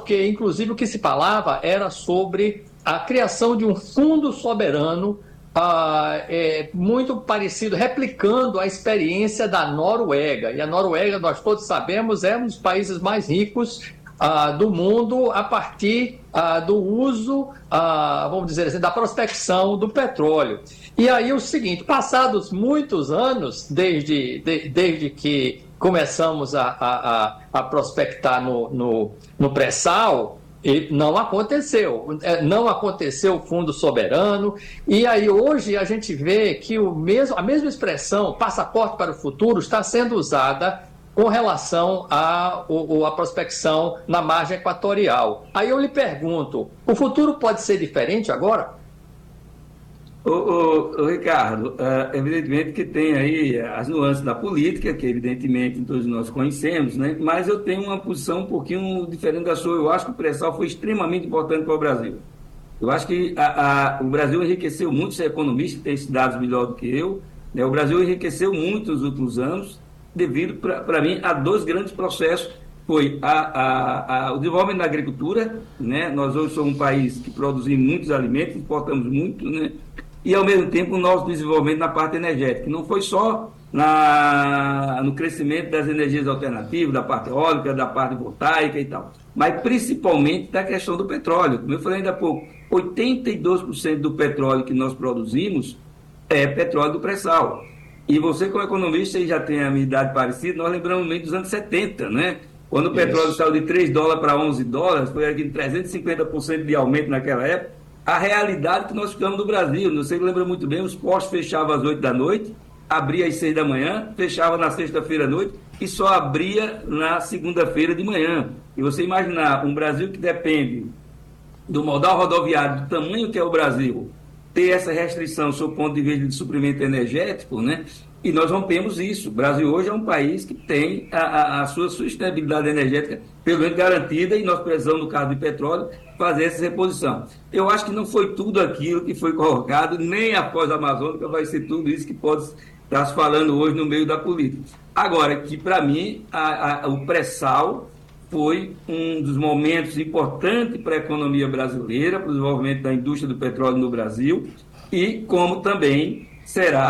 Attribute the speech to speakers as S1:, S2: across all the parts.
S1: porque, inclusive, o que se falava era sobre a criação de um fundo soberano muito parecido, replicando a experiência da Noruega. E a Noruega, nós todos sabemos, é um dos países mais ricos do mundo a partir do uso, vamos dizer assim, da prospecção do petróleo. E aí o seguinte, passados muitos anos, desde que começamos a prospectar no pré-sal, e não aconteceu o fundo soberano, e aí hoje a gente vê que a mesma expressão, passaporte para o futuro, está sendo usada com relação à prospecção na margem equatorial. Aí eu lhe pergunto, o futuro pode ser diferente agora?
S2: Ricardo, evidentemente que tem aí as nuances da política, que evidentemente todos nós conhecemos, né? Mas eu tenho uma posição um pouquinho diferente da sua. Eu acho que o pré-sal foi extremamente importante para o Brasil. Eu acho que o Brasil enriqueceu muito, você é economista, tem esses dados melhor do que eu, né? O Brasil enriqueceu muito nos últimos anos, devido, para mim, a dois grandes processos. Foi o desenvolvimento da agricultura, né? Nós hoje somos um país que produzimos muitos alimentos, exportamos muito, né? E, ao mesmo tempo, o nosso desenvolvimento na parte energética. Não foi só no crescimento das energias alternativas, da parte eólica, da parte voltaica e tal, mas principalmente da questão do petróleo. Como eu falei ainda há pouco, 82% do petróleo que nós produzimos é petróleo do pré-sal. E você, como economista, já tem a minha idade parecida, nós lembramos meio dos anos 70, né? Quando o petróleo saiu de $3 para $11, foi aqui 350% de aumento naquela época. A realidade que nós ficamos no Brasil, você lembra muito bem, os postos fechavam às 8 da noite, abria às 6 da manhã, fechava na sexta-feira à noite e só abria na segunda-feira de manhã. E você imaginar um Brasil que depende do modal rodoviário, do tamanho que é o Brasil, ter essa restrição sob o ponto de vista de suprimento energético, né? E nós rompemos isso. O Brasil hoje é um país que tem a sua sustentabilidade energética pelo menos garantida, e nós precisamos, no caso de petróleo, fazer essa reposição. Eu acho que não foi tudo aquilo que foi colocado, nem a pós-amazônica vai ser tudo isso que pode estar se falando hoje no meio da política. Agora, que para mim, o pré-sal foi um dos momentos importantes para a economia brasileira, para o desenvolvimento da indústria do petróleo no Brasil, e como também será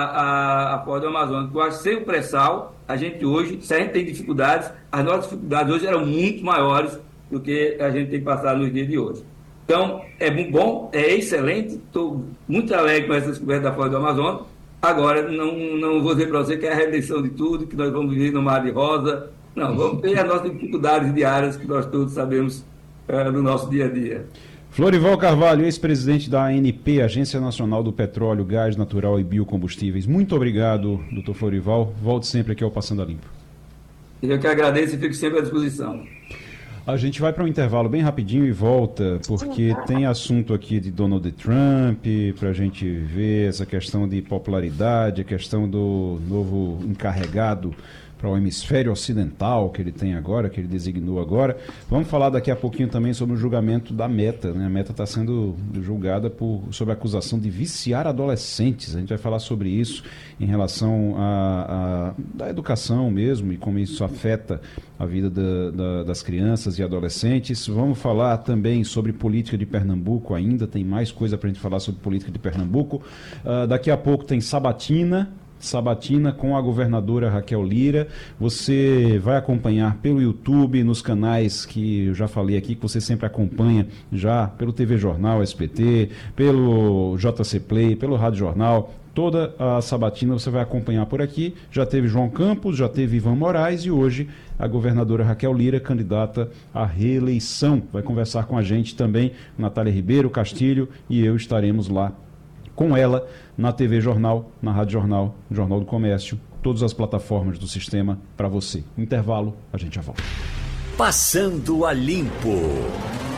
S2: a pós-amazônica. Eu acho que sem o pré-sal, a gente hoje, se a gente tem dificuldades, as nossas dificuldades hoje eram muito maiores do que a gente tem passado nos dias de hoje. Então, é bom, é excelente, estou muito alegre com essa descoberta da pós-amazônica. Agora, não vou dizer para você que é a redenção de tudo, que nós vamos viver no mar de rosa. Não, vamos ter as nossas dificuldades diárias que nós todos sabemos no nosso dia a dia.
S3: Florival Carvalho, ex-presidente da ANP, Agência Nacional do Petróleo, Gás Natural e Biocombustíveis. Muito obrigado, doutor Florival. Volte sempre aqui ao Passando a Limpo.
S2: Eu que agradeço e fico sempre à disposição.
S3: A gente vai para um intervalo bem rapidinho e volta, porque tem assunto aqui de Donald Trump, para a gente ver essa questão de popularidade, a questão do novo encarregado para o hemisfério ocidental que ele tem agora, que ele designou agora. Vamos falar daqui a pouquinho também sobre o julgamento da Meta, né? A Meta está sendo julgada sob a acusação de viciar adolescentes. A gente vai falar sobre isso em relação da educação mesmo e como isso afeta a vida das crianças e adolescentes. Vamos falar também sobre política de Pernambuco ainda, tem mais coisa para a gente falar sobre política de Pernambuco. Daqui a pouco tem Sabatina com a governadora Raquel Lira. Você vai acompanhar pelo YouTube, nos canais que eu já falei aqui, que você sempre acompanha já, pelo TV Jornal, SBT, pelo JC Play, pelo Rádio Jornal. Toda a sabatina você vai acompanhar por aqui. Já teve João Campos, já teve Ivan Moraes e hoje a governadora Raquel Lira, candidata à reeleição. Vai conversar com a gente também, Natália Ribeiro Castilho, e eu estaremos lá com ela na TV Jornal, na Rádio Jornal, Jornal do Comércio, todas as plataformas do sistema para você. Intervalo, a gente já volta.
S4: Passando a Limpo.